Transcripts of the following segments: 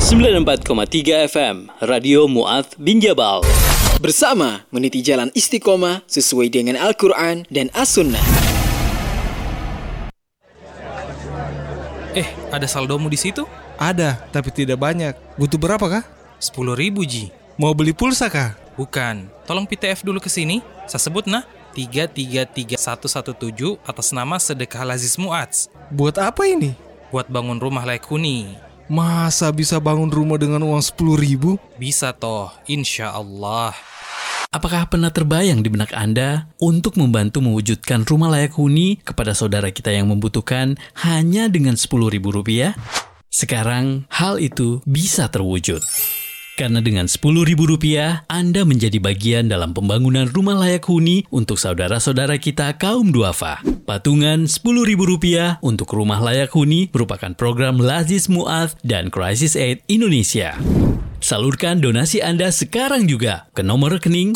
94,3 FM Radio Mu'adz bin Jabal. Bersama meniti jalan istiqomah sesuai dengan Al-Quran dan As-Sunnah. Ada saldomu di situ? Ada, tapi tidak banyak. Butuh berapa kah? 10.000 Ji. Mau beli pulsa kah? Bukan. Tolong PTF dulu ke sini. Saya sebut 333117 atas nama Sedekah Lazis Mu'adz. Buat apa ini? Buat bangun rumah layak huni. Masa bisa bangun rumah dengan uang 10.000? Bisa toh, insya Allah. Apakah pernah terbayang di benak Anda untuk membantu mewujudkan rumah layak huni kepada saudara kita yang membutuhkan hanya dengan Rp10.000? Sekarang, hal itu bisa terwujud. Karena dengan Rp10.000, Anda menjadi bagian dalam pembangunan rumah layak huni untuk saudara-saudara kita kaum duafa. Patungan Rp10.000 untuk rumah layak huni merupakan program Lazis Mu'adz dan Crisis Aid Indonesia. Salurkan donasi Anda sekarang juga ke nomor rekening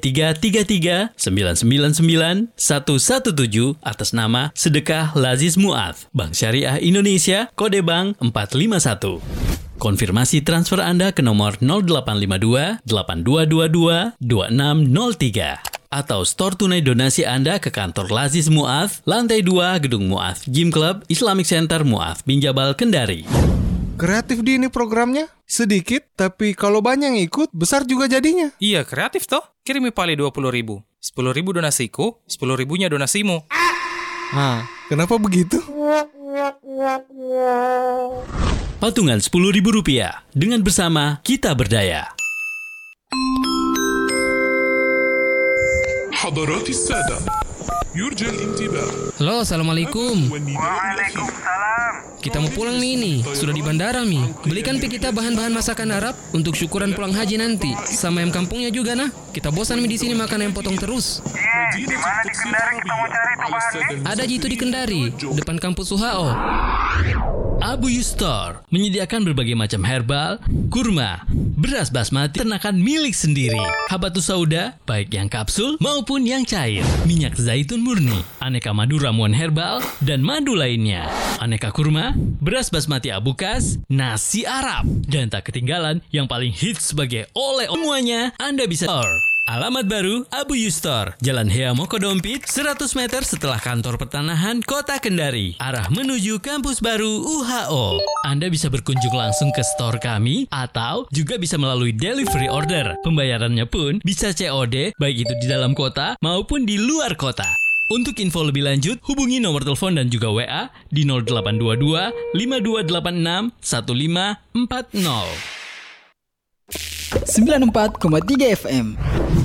3333-999-117 atas nama Sedekah Lazis Mu'adz, Bank Syariah Indonesia, kode bank 451. Konfirmasi transfer Anda ke nomor 0852-8222-2603 atau store tunai donasi Anda ke kantor Lazis Mu'adz, lantai 2 Gedung Mu'adz Gym Club Islamic Center Mu'adz bin Jabal, Kendari. Kreatif di ini programnya. Sedikit, tapi kalau banyak yang ikut, besar juga jadinya. Iya, kreatif toh. Kirimi pali 20.000. 10.000 donasiku, 10.000-nya donasimu. Nah, kenapa begitu? Patungan Rp10.000 dengan bersama kita berdaya. حضرات السادة يرجى الانتباه. Halo, assalamualaikum. Waalaikumsalam. Kita mau pulang nih. Sudah di bandara nih. Belikan kita bahan-bahan masakan Arab untuk syukuran pulang haji nanti. Sama ayam kampungnya juga nah. Kita bosan di sini makan ayam potong terus. Di mana di Kendari kita mau cari tuh bahannya? Ada jitu di Kendari, depan kampus UHO. Abu Yustor menyediakan berbagai macam herbal, kurma, beras basmati ternakan milik sendiri, habatus sauda, baik yang kapsul maupun yang cair, minyak zaitun murni, aneka madu ramuan herbal, dan madu lainnya, aneka kurma, beras basmati abukas, nasi Arab, dan tak ketinggalan yang paling hits sebagai oleh semuanya Anda bisa order. Alamat baru Abu Yustor, Jalan Hea Mokodompit, 100 meter setelah kantor pertanahan Kota Kendari, arah menuju kampus baru UHO. Anda bisa berkunjung langsung ke store kami atau juga bisa melalui delivery order. Pembayarannya pun bisa COD, baik itu di dalam kota maupun di luar kota. Untuk info lebih lanjut, hubungi nomor telepon dan juga WA di 0822 5286 1540. 94,3 FM